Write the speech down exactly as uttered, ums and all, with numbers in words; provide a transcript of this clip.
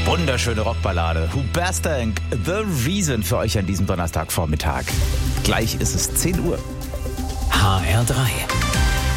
Wunderschöne Rockballade. Who Bastank, The Reason für euch an diesem Donnerstagvormittag. Gleich ist es zehn Uhr. H R drei.